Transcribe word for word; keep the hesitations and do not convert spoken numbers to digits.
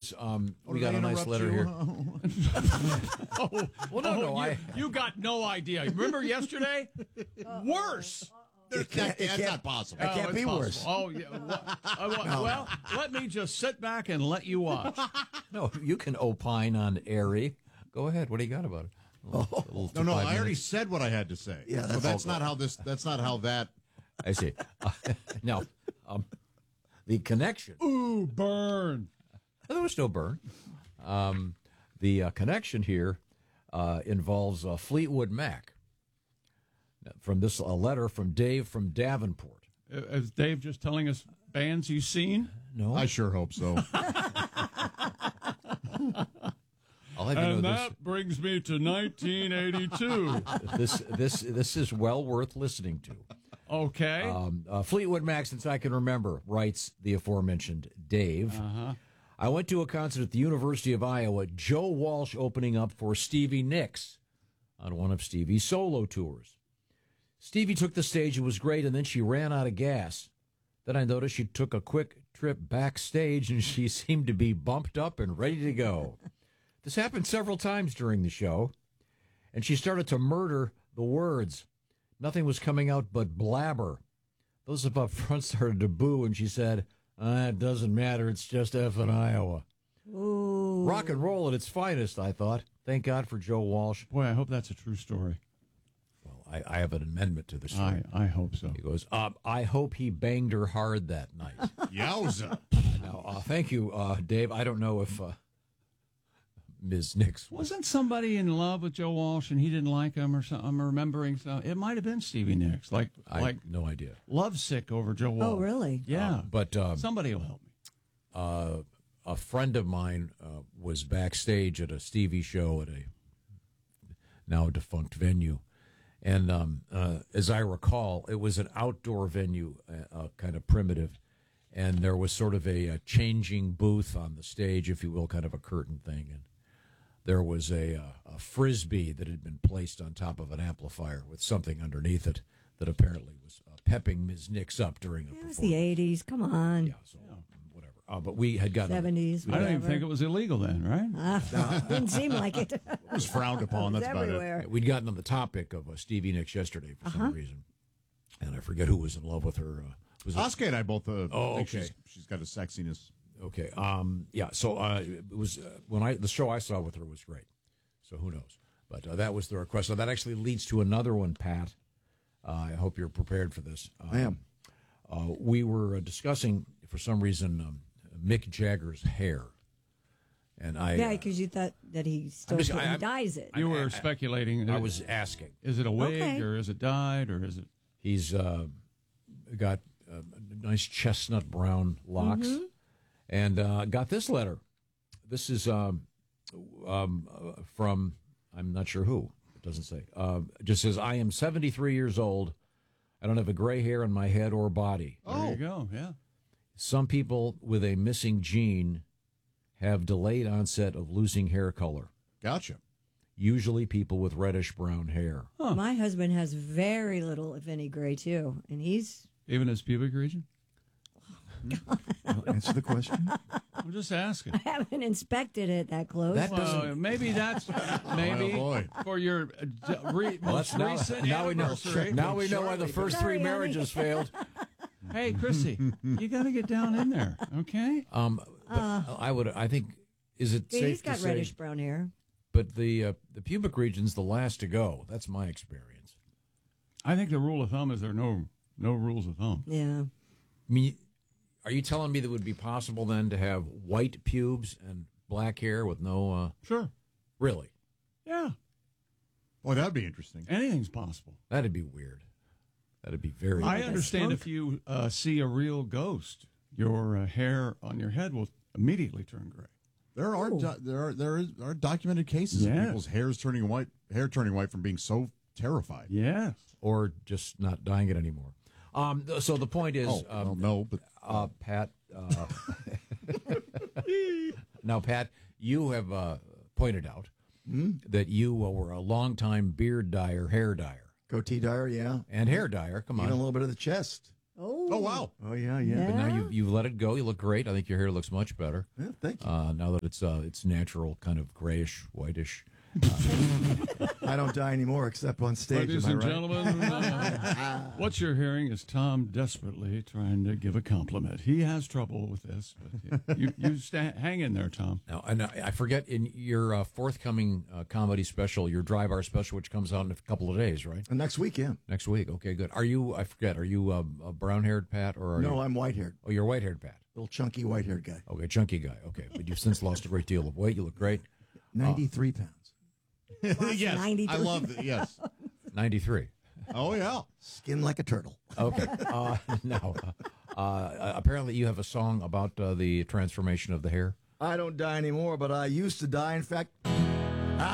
is, um, What, we did got I a nice interrupt letter you? here. Oh, Well, no, oh, no, you, I- you got no idea. Remember yesterday? Worse. There's- It can't- that- it that's can't- not possible. It can't it's be possible. worse. Oh, yeah. Well, I wa- well, let me just sit back and let you watch. No, you can opine on Airy. Go ahead. What do you got about it? A little- a little No, no, five I already minutes. said what I had to say. Yeah, So that's that's all not good. how this. That's not how that. I see. Uh, no, um, the connection. Ooh, burn. There was no burn. Um, the uh, connection here uh, involves uh, Fleetwood Mac. From this, a letter from Dave from Davenport. Is Dave just telling us bands you've seen? No, I sure hope so. I'll have you know And this. that brings me to nineteen eighty-two. This this this is well worth listening to. Okay. Um, uh, Fleetwood Mac, since I can remember, writes the aforementioned Dave. Uh-huh. I went to a concert at the University of Iowa. Joe Walsh opening up for Stevie Nicks on one of Stevie's solo tours. Stevie took the stage. It was great, and then she ran out of gas. Then I noticed she took a quick trip backstage, and she seemed to be bumped up and ready to go. This happened several times during the show, and she started to murder the words. Nothing was coming out but blabber. Those up up front started to boo, and she said, ah, it doesn't matter, it's just F in Iowa. Ooh. Rock and roll at its finest, I thought. Thank God for Joe Walsh. Boy, I hope that's a true story. Well, I, I have an amendment to the story. I, I hope so. He goes, uh, I hope he banged her hard that night. Yowza. Now, uh, thank you, uh, Dave. I don't know if uh, Miz Nix was. Wasn't somebody in love with Joe Walsh and he didn't like him or something? I'm remembering something. It might have been Stevie Nicks, like I like have no idea. lovesick over Joe Walsh. Oh, really? Yeah. Uh, but um, Somebody will help me. uh, a friend of mine uh, was backstage at a Stevie show at a now defunct venue. And um, uh, as I recall, it was an outdoor venue, uh, uh, kind of primitive. And there was sort of a, a changing booth on the stage, if you will, kind of a curtain thing. And there was a, uh, a Frisbee that had been placed on top of an amplifier with something underneath it that apparently was uh, pepping Miz Nix up during a It was performance. the eighties. Come on. Yeah, so um, whatever. Uh, but we had gotten seventies. I don't even whatever. think it was illegal then, right? Ah, didn't seem like it. It was frowned upon. It That's was about it. everywhere. We'd gotten on the topic of uh, Stevie Nicks yesterday for some reason, and I forget who was in love with her. Uh, was it- Oscar and I both. Uh, Oh, think okay. She's, she's got a sexiness. okay, um, yeah. So uh, it was uh, when I the show I saw with her was great. So who knows? But uh, that was the request. So that actually leads to another one, Pat. Uh, I hope you're prepared for this. Um, I am. Uh, we were uh, discussing for some reason um, Mick Jagger's hair, and I Yeah, uh, because you thought that he still just- he I- I- dyes it. You I- were I- speculating. I was asking. Is it a wig Okay. or is it dyed or is it? He's uh, got uh, nice chestnut brown locks, and uh, got this letter. This is um, um, uh, from I'm not sure who. It doesn't say. Uh, it just says I am seventy-three years old. I don't have a gray hair on my head or body. There you go. Yeah. Some people with a missing gene have delayed onset of losing hair color. Gotcha. Usually people with reddish brown hair. My husband has very little, if any, gray too, and he's Even his pubic region? Answer the question. I'm just asking. I haven't inspected it that close. That Well, doesn't. maybe that's maybe Oh, boy. for your uh, d- re- Well, most that's now, recent now we know. anniversary. Now we know why the first Sorry, three honey. marriages failed. Hey, Chrissy, you got to get down in there, okay? Um, but I would. I think. Is it Yeah, safe he's got to say? reddish brown hair. But the uh, the pubic region's the last to go. That's my experience. I think the rule of thumb is there are no no rules of thumb. Yeah. I mean, are you telling me that it would be possible then to have white pubes and black hair with no? Uh, Sure. really, Yeah. Boy, that'd be interesting. Anything's possible. that'd be weird. That'd be very. I Like a understand skunk? if you uh, see a real ghost, your uh, hair on your head will immediately turn gray. There are do- there are there is are documented cases Yes. of people's hairs turning white, hair turning white from being so terrified. Yes. or just not dying it anymore. Um, so the point is, Oh, um, well, no, but uh, Pat. Uh, now, Pat, you have uh, pointed out that you uh, were a longtime beard dyer, hair dyer, Goatee dyer, yeah. and hair dyer. Come Even a on, little bit of the chest. Oh, Oh, wow. Oh, yeah, yeah. But now Yeah. you you've let it go. You look great. I think your hair looks much better. Yeah, thank you. Uh, now that it's uh, it's natural, kind of grayish, whitish. I don't die anymore except on stage. Ladies am I and right? gentlemen, uh, what you're hearing is Tom desperately trying to give a compliment. He has trouble with this, but you, you sta hang in there, Tom. Now, and I I forget in your uh, forthcoming uh, comedy special, your Dry Bar special, which comes out in a couple of days, right? And next weekend. Next week. Okay, good. Are you? I forget. Are you uh, a brown-haired Pat or are No, you? I'm white-haired. Oh, you're white-haired Pat. Little chunky white-haired guy. Okay, chunky guy. Okay, but you've since lost a great deal of weight. You look great. ninety-three pounds. yes. I ninety-three. love it. Yes. ninety-three. Oh, yeah. Skin like a turtle. Okay. Uh, now, uh, uh, apparently you have a song about uh, the transformation of the hair. I don't die anymore, but I used to die. In fact,